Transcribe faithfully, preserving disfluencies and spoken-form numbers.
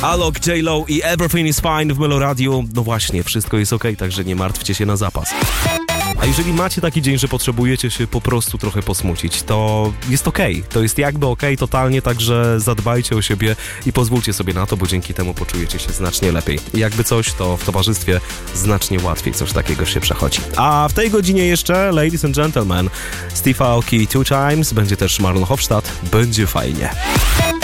Alok, J-Lo i Everything is Fine w Meloradiu. No właśnie, wszystko jest okej, także nie martwcie się na zapas. A jeżeli macie taki dzień, że potrzebujecie się po prostu trochę posmucić, to jest okej. Okay. To jest jakby okej okay, totalnie, także zadbajcie o siebie i pozwólcie sobie na to, bo dzięki temu poczujecie się znacznie lepiej. I jakby coś, to w towarzystwie znacznie łatwiej coś takiego się przechodzi. A w tej godzinie jeszcze, ladies and gentlemen, Steve Aoki Two Times, będzie też Marlon Hofstadt, będzie fajnie.